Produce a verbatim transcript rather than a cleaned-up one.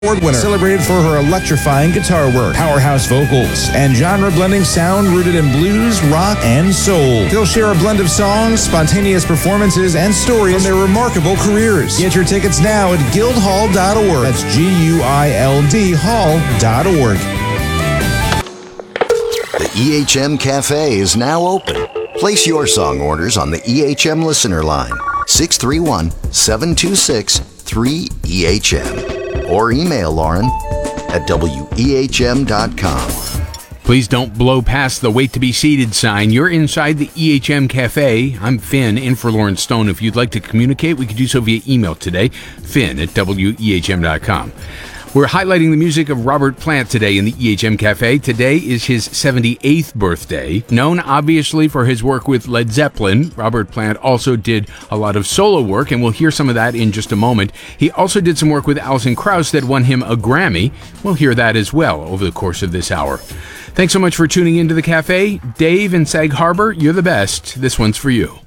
Award winner, celebrated for her electrifying guitar work, powerhouse vocals, and genre-blending sound rooted in blues, rock, and soul. They'll share a blend of songs, spontaneous performances, and stories from their remarkable careers. Get your tickets now at guildhall dot org. That's G U I L D hall dot org. The E H M Cafe is now open. Place your song orders on the E H M listener line, six three one, seven two six, three E H M. Or email Lauren at W E H M dot com. Please don't blow past the wait to be seated sign. You're inside the E H M Cafe. I'm Finn, in for Lauren Stone. If you'd like to communicate, we could do so via email today, Finn at W E H M dot com. We're highlighting the music of Robert Plant today in the E H M Cafe. Today is his seventy-eighth birthday. Known obviously for his work with Led Zeppelin, Robert Plant also did a lot of solo work, and we'll hear some of that in just a moment. He also did some work with Alison Krauss that won him a Grammy. We'll hear that as well over the course of this hour. Thanks so much for tuning into the cafe. Dave in Sag Harbor, you're the best. This one's for you.